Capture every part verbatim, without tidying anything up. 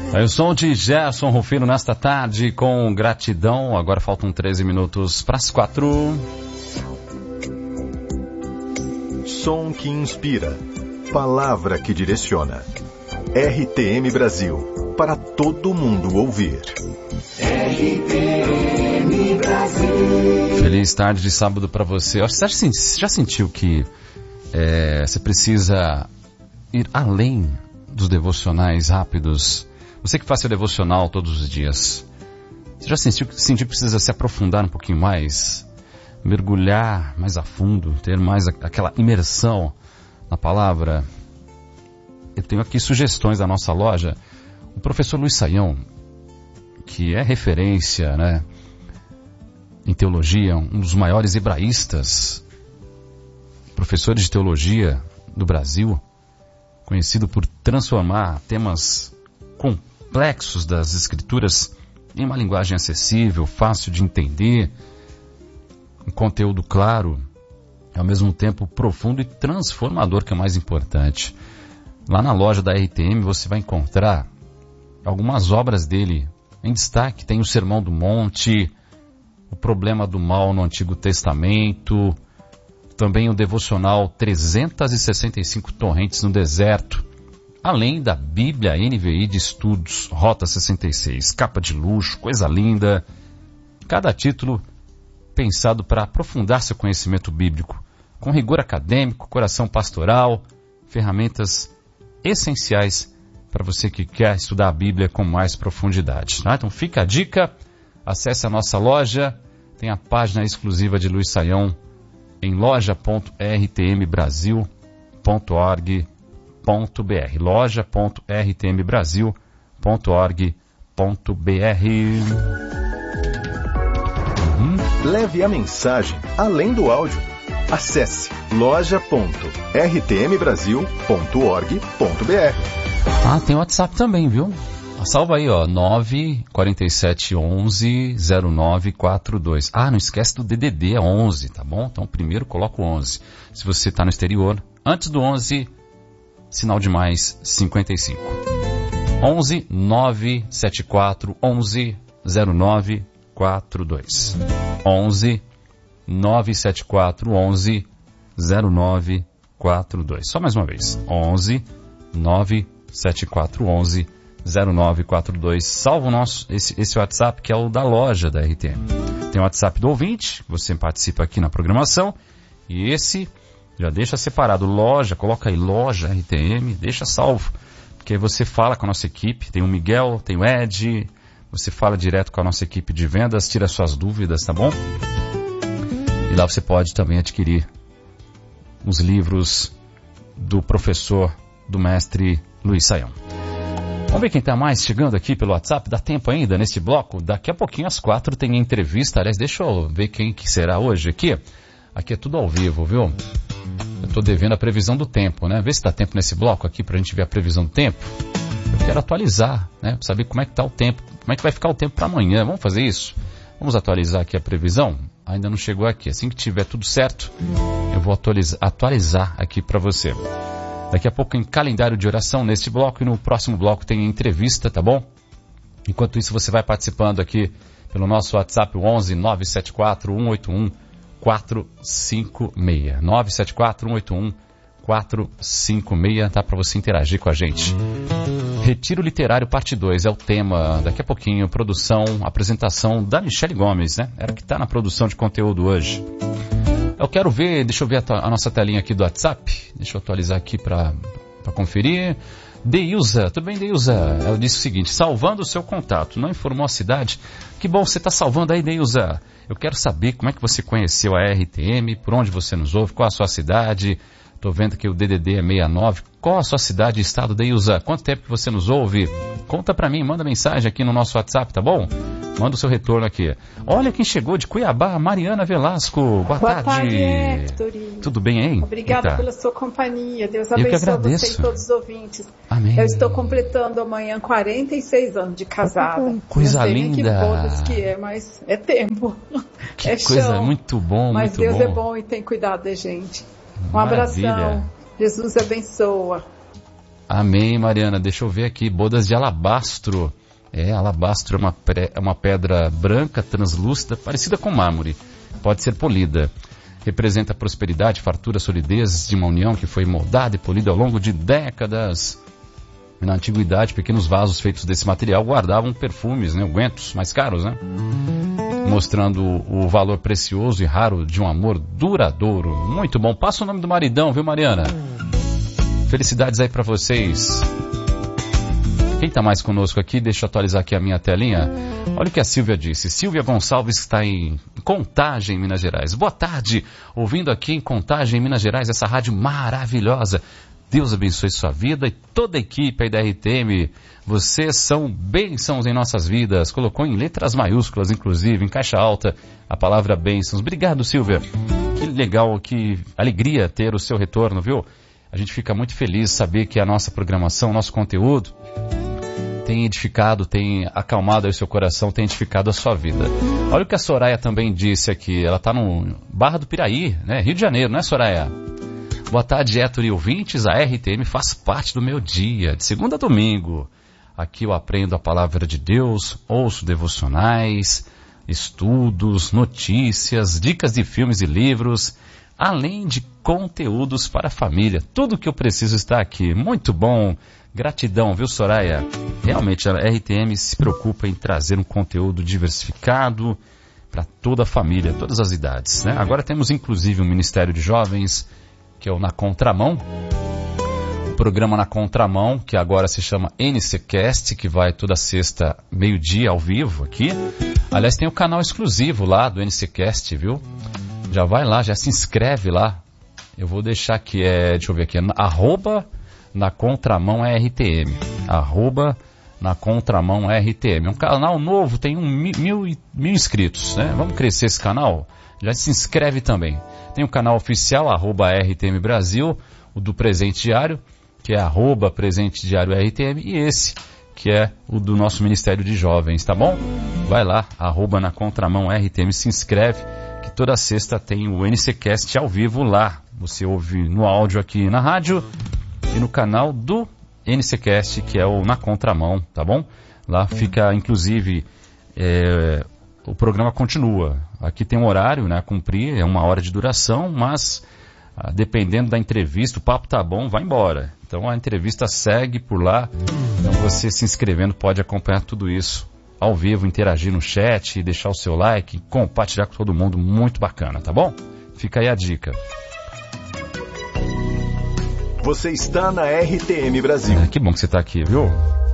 É o som de Gerson Rufino nesta tarde com gratidão. Agora faltam treze minutos para as quatro. Som que inspira, palavra que direciona. R T M Brasil, para todo mundo ouvir. R T M Brasil. Feliz tarde de sábado para você. Você já sentiu que é, você precisa ir além dos devocionais rápidos? Você que faz seu devocional todos os dias, você já sentiu, sentiu que precisa se aprofundar um pouquinho mais? Mergulhar mais a fundo, ter mais aquela imersão na palavra? Eu tenho aqui sugestões da nossa loja. O professor Luiz Saião, que é referência, né, em teologia, um dos maiores hebraístas, professores de teologia do Brasil, conhecido por transformar temas complexos das Escrituras em uma linguagem acessível, fácil de entender, um conteúdo claro, ao mesmo tempo profundo e transformador, que é o mais importante. Lá na loja da R T M você vai encontrar algumas obras dele em destaque. Tem o Sermão do Monte, o Problema do Mal no Antigo Testamento, também o devocional trezentas e sessenta e cinco Torrentes no Deserto, além da Bíblia N V I de Estudos, Rota sessenta e seis, capa de luxo, coisa linda. Cada título pensado para aprofundar seu conhecimento bíblico, com rigor acadêmico, coração pastoral, ferramentas essenciais para você que quer estudar a Bíblia com mais profundidade. Tá? Então fica a dica, acesse a nossa loja, tem a página exclusiva de Luiz Saião em loja ponto r t m brasil ponto org ponto b r, loja ponto r t m brasil ponto org ponto b r. Uhum. Leve a mensagem além do áudio. Acesse loja ponto r t m brasil ponto org ponto b r. Ah, tem o WhatsApp também, viu? Salva aí, ó, nove quatro sete onze zero nove quatro dois. Ah, não esquece do D D D, é onze, tá bom? Então primeiro coloca o onze. Se você está no exterior, antes do onze, sinal de mais cinquenta e cinco. onze nove sete quatro onze zero nove quatro dois. onze nove sete quatro onze zero nove quatro dois. Só mais uma vez. onze nove sete quatro onze zero nove quatro dois. Salva o nosso, esse, esse WhatsApp, que é o da loja da R T M. Tem o WhatsApp do ouvinte, você participa aqui na programação, e esse já deixa separado. Loja, coloca aí loja R T M, deixa salvo, porque aí você fala com a nossa equipe. Tem o Miguel, tem o Ed, você fala direto com a nossa equipe de vendas, tira suas dúvidas, tá bom? E lá você pode também adquirir os livros do professor, do mestre Luiz Saião. Vamos ver quem está mais chegando aqui pelo WhatsApp. Dá tempo ainda nesse bloco? Daqui a pouquinho, às quatro, tem entrevista. Aliás, deixa eu ver quem que será hoje aqui. Aqui é tudo ao vivo, viu? Eu estou devendo a previsão do tempo, né? Vê se dá tempo nesse bloco aqui para a gente ver a previsão do tempo. Eu quero atualizar, né? Para saber como é que está o tempo. Como é que vai ficar o tempo para amanhã. Vamos fazer isso? Vamos atualizar aqui a previsão? Ainda não chegou aqui. Assim que tiver tudo certo, eu vou atualizar, atualizar aqui para você. Daqui a pouco tem calendário de oração neste bloco, e no próximo bloco tem entrevista, tá bom? Enquanto isso, você vai participando aqui pelo nosso WhatsApp, onze nove sete quatro um oito um quatro cinco seis. nove sete quatro um oito um quatro cinco seis, tá? Para você interagir com a gente. Retiro Literário Parte dois é o tema. Daqui a pouquinho, produção, apresentação da Michele Gomes, né? Ela que está na produção de conteúdo hoje. Eu quero ver, deixa eu ver a, a nossa telinha aqui do WhatsApp. Deixa eu atualizar aqui para conferir. Deilza, tudo bem, Deilza? Ela disse o seguinte: salvando o seu contato, não informou a cidade. Que bom, você está salvando aí, Deilza. Eu quero saber como é que você conheceu a R T M, por onde você nos ouve, qual a sua cidade. Estou vendo que o D D D é sessenta e nove. Qual a sua cidade e estado, Deilza? Quanto tempo que você nos ouve? Conta para mim, manda mensagem aqui no nosso WhatsApp, tá bom? Manda o seu retorno aqui. Olha quem chegou de Cuiabá, Mariana Velasco. Boa, Boa tarde. tarde, Hector. Tudo bem, hein? Obrigada Eita. pela sua companhia. Deus Eu que abençoe agradeço. você e todos os ouvintes. Amém. Eu estou completando amanhã quarenta e seis anos de casada. Coisa Não sei nem linda. que bodas que é, mas é tempo. Que é coisa chão. muito bom, Mas muito Deus bom. é bom e tem cuidado da gente. Um Maravilha. abração. Jesus abençoa. Amém, Mariana. Deixa eu ver aqui. Bodas de alabastro. É, alabastro é uma, pré, é uma pedra branca, translúcida, parecida com mármore. Pode ser polida. Representa a prosperidade, fartura, solidez de uma união que foi moldada e polida ao longo de décadas. Na antiguidade, pequenos vasos feitos desse material guardavam perfumes, né, ungüentos mais caros, né? Mostrando o valor precioso e raro de um amor duradouro. Muito bom. Passa o nome do maridão, viu, Mariana? Felicidades aí pra vocês. Quem tá mais conosco aqui? Deixa eu atualizar aqui a minha telinha. Olha o que a Silvia disse. Silvia Gonçalves está em Contagem, Minas Gerais. Boa tarde. Ouvindo aqui em Contagem, Minas Gerais, essa rádio maravilhosa. Deus abençoe sua vida e toda a equipe aí da R T M. Vocês são bênçãos em nossas vidas. Colocou em letras maiúsculas, inclusive, em caixa alta, a palavra bênçãos. Obrigado, Silvia. Que legal, que alegria ter o seu retorno, viu? A gente fica muito feliz de saber que a nossa programação, nosso conteúdo tem edificado, tem acalmado aí o seu coração, tem edificado a sua vida. Olha o que a Soraya também disse aqui. Ela está no Barra do Piraí, né? Rio de Janeiro, né, Soraya? Boa tarde, Héctor e ouvintes. A R T M faz parte do meu dia, de segunda a domingo. Aqui eu aprendo a palavra de Deus, ouço devocionais, estudos, notícias, dicas de filmes e livros, além de conteúdos para a família. Tudo que eu preciso está aqui. Muito bom. Gratidão, viu, Soraya? Realmente, a R T M se preocupa em trazer um conteúdo diversificado para toda a família, todas as idades, né? Agora temos, inclusive, um Ministério de Jovens, que é o Na Contramão. O programa Na Contramão, que agora se chama N C Cast, que vai toda sexta, meio-dia, ao vivo aqui. Aliás, tem o canal exclusivo lá do N C Cast, viu? Já vai lá, já se inscreve lá. Eu vou deixar aqui, é, deixa eu ver aqui, é, arroba Na Contramão R T M. Arroba Na Contramão R T M. É um canal novo, tem um mil, mil, mil inscritos, né? Vamos crescer esse canal? Já se inscreve também. Tem o canal oficial, arroba R T M Brasil, o do Presente Diário, que é arroba Presente Diário R T M, e esse, que é o do nosso Ministério de Jovens, tá bom? Vai lá, arroba Na Contramão R T M, se inscreve, que toda sexta tem o N C Cast ao vivo lá. Você ouve no áudio aqui na rádio e no canal do N C Cast, que é o Na Contramão, tá bom? Lá fica, inclusive, é, o programa continua. Aqui tem um horário, né, a cumprir, é uma hora de duração, mas ah, dependendo da entrevista, o papo tá bom, vai embora. Então a entrevista segue por lá. Então você se inscrevendo pode acompanhar tudo isso ao vivo, interagir no chat, deixar o seu like, compartilhar com todo mundo, muito bacana, tá bom? Fica aí a dica. Você está na R T M Brasil. É, que bom que você está aqui, viu?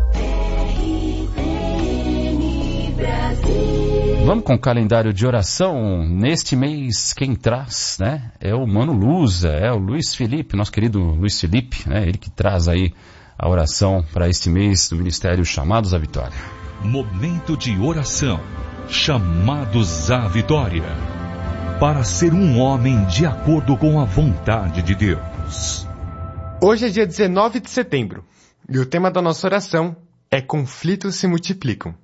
Vamos com o calendário de oração. Neste mês, quem traz, né, é o Mano Lusa, é o Luiz Felipe, nosso querido Luiz Felipe, né, ele que traz aí a oração para este mês do Ministério Chamados à Vitória. Momento de oração, chamados à vitória, para ser um homem de acordo com a vontade de Deus. Hoje é dia dezenove de setembro, e o tema da nossa oração é conflitos se multiplicam.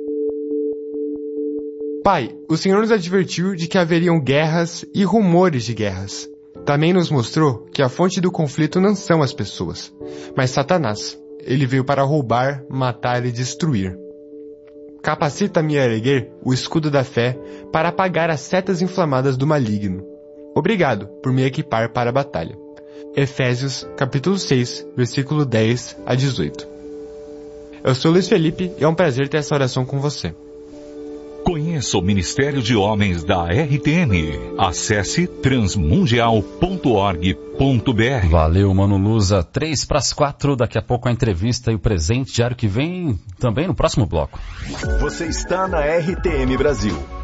Pai, o Senhor nos advertiu de que haveriam guerras e rumores de guerras. Também nos mostrou que a fonte do conflito não são as pessoas, mas Satanás. Ele veio para roubar, matar e destruir. Capacita-me a erguer o escudo da fé para apagar as setas inflamadas do maligno. Obrigado por me equipar para a batalha. Efésios, capítulo seis, versículo dez a dezoito. Eu sou Luiz Felipe e é um prazer ter essa oração com você. Conheça o Ministério de Homens da R T M. Acesse transmundial ponto org ponto br. Valeu, Mano Lusa. Três para as quatro. Daqui a pouco a entrevista e o presente diário que vem também no próximo bloco. Você está na R T M Brasil.